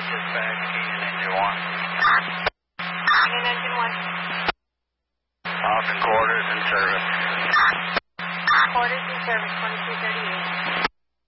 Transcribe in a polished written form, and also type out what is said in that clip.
dispatch, Canyon Engine 1. Canyon Engine 1. Austin quarters in service. Quarters in service, 2238.